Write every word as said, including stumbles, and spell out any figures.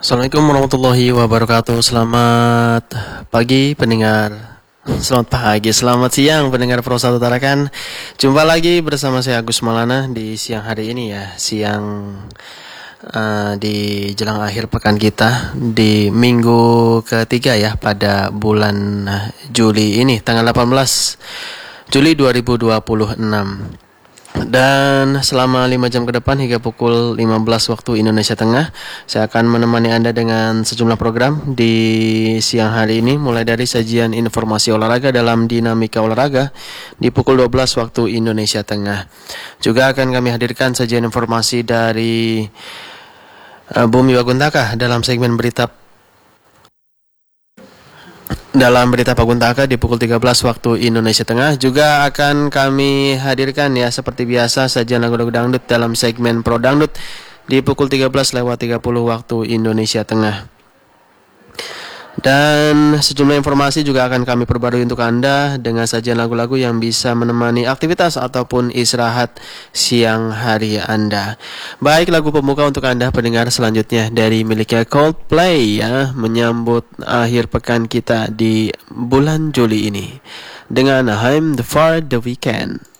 Assalamualaikum warahmatullahi wabarakatuh. Selamat pagi pendengar. Selamat pagi, selamat siang pendengar Pro satu Tarakan. Jumpa lagi bersama saya Agus Maulana di siang hari ini ya. Siang uh, di jelang akhir pekan kita di minggu ketiga ya pada bulan Juli ini, tanggal delapan belas Juli dua ribu dua puluh enam. Dan selama lima jam ke depan hingga pukul lima belas waktu Indonesia Tengah, saya akan menemani Anda dengan sejumlah program di siang hari ini, mulai dari sajian informasi olahraga dalam Dinamika Olahraga di pukul dua belas waktu Indonesia Tengah. Juga akan kami hadirkan sajian informasi dari uh, Bumi Waguntaka dalam segmen berita Dalam berita Paguntaka di pukul tiga belas waktu Indonesia Tengah. Juga akan kami hadirkan ya seperti biasa sajian lagu-lagu dangdut dalam segmen Pro Dangdut di pukul tiga belas lewat tiga puluh waktu Indonesia Tengah. Dan sejumlah informasi juga akan kami perbarui untuk Anda dengan sajian lagu-lagu yang bisa menemani aktivitas ataupun istirahat siang hari Anda. Baik, lagu pembuka untuk Anda pendengar selanjutnya dari miliknya Coldplay ya, menyambut akhir pekan kita di bulan Juli ini dengan I'm the For the Weekend.